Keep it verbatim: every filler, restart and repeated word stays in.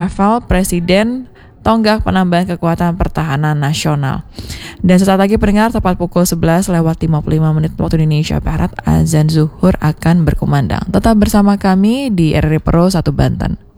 Rafale, Presiden tonggak penambahan kekuatan pertahanan nasional. Dan sesaat lagi pendengar, tepat pukul sebelas lewat lima puluh lima menit waktu Indonesia Barat, azan zuhur akan berkumandang. Tetap bersama kami di R R I Pro satu Banten.